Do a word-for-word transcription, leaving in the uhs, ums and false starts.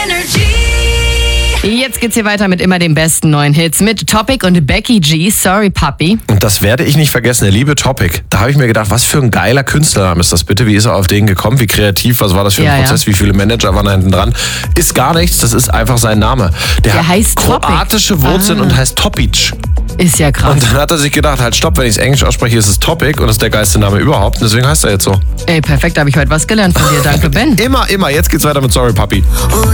Jetzt geht's hier weiter mit immer den besten neuen Hits mit Topic und Becky G. Sorry Puppy. Und das werde ich nicht vergessen, der liebe Topic. Da habe ich mir gedacht, was für ein geiler Künstlername ist das bitte? Wie ist er auf den gekommen? Wie kreativ? Was war das für ein Ja, Prozess? ja. Wie viele Manager waren da hinten dran? Ist gar nichts, das ist einfach sein Name. Der, Der hat heißt Topic. kroatische Wurzeln Ah. und heißt Topic. Ist ja krass. Und dann hat er sich gedacht, halt stopp, wenn ich es Englisch ausspreche, ist es Topic und das ist der geilste Name überhaupt. Und deswegen heißt er jetzt so. Ey, perfekt, da habe ich heute was gelernt von dir. Danke, Ben. Immer, immer. Jetzt geht's weiter mit Sorry Puppy.